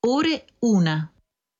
ore 1.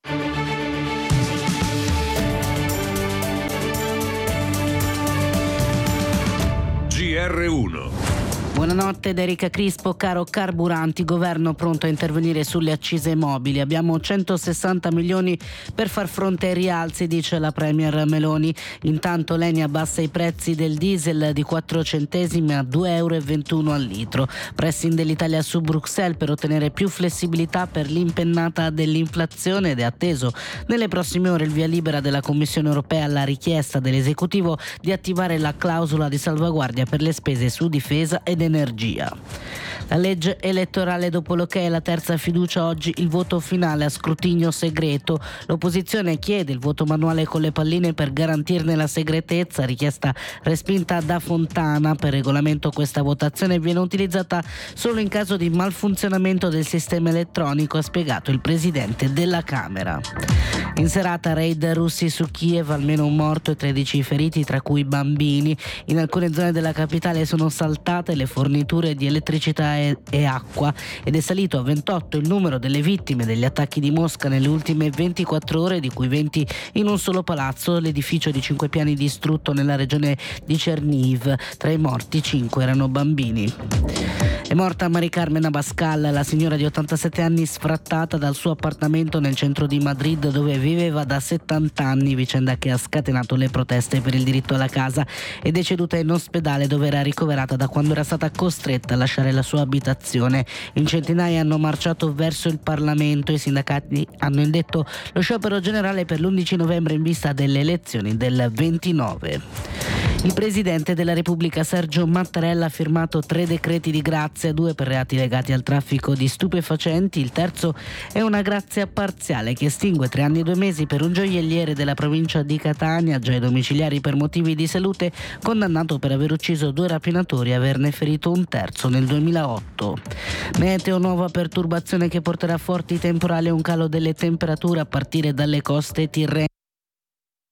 GR1. Buonanotte da Erika Crispo. Caro carburanti, governo pronto a intervenire sulle accise mobili. Abbiamo 160 milioni per far fronte ai rialzi, dice la Premier Meloni. Intanto l'ENI abbassa i prezzi del diesel di 4 centesimi a 2,21 euro al litro. Pressing dell'Italia su Bruxelles per ottenere più flessibilità per l'impennata dell'inflazione ed è atteso nelle prossime ore il via libera della Commissione europea alla richiesta dell'esecutivo di attivare la clausola di salvaguardia per le spese su difesa ed energia. La legge elettorale dopo l'ok e la terza fiducia oggi il voto finale a scrutinio segreto. L'opposizione chiede il voto manuale con le palline per garantirne la segretezza, richiesta respinta da Fontana. Per regolamento questa votazione viene utilizzata solo in caso di malfunzionamento del sistema elettronico, ha spiegato il presidente della Camera. In serata raid russi su Kiev, almeno un morto e 13 feriti, tra cui bambini. In alcune zone della capitale sono saltate le forniture di elettricità e acqua ed è salito a 28 il numero delle vittime degli attacchi di Mosca nelle ultime 24 ore, di cui 20 in un solo palazzo, l'edificio di 5 piani distrutto nella regione di Chernihiv. Tra i morti 5 erano bambini. È morta Mari Carmen Abascal, la signora di 87 anni sfrattata dal suo appartamento nel centro di Madrid dove viveva da 70 anni, vicenda che ha scatenato le proteste per il diritto alla casa. È deceduta in ospedale dove era ricoverata da quando era stata costretta a lasciare la sua abitazione. In centinaia hanno marciato verso il Parlamento. I sindacati hanno indetto lo sciopero generale per l'11 novembre in vista delle elezioni del 29. Il Presidente della Repubblica Sergio Mattarella ha firmato 3 decreti di grazia, 2 per reati legati al traffico di stupefacenti. Il terzo è una grazia parziale che estingue 3 anni e 2 mesi per un gioielliere della provincia di Catania, già ai domiciliari per motivi di salute, condannato per aver ucciso 2 rapinatori e averne ferito un terzo nel 2008. Meteo, nuova perturbazione che porterà forti temporali e un calo delle temperature a partire dalle coste tirrene.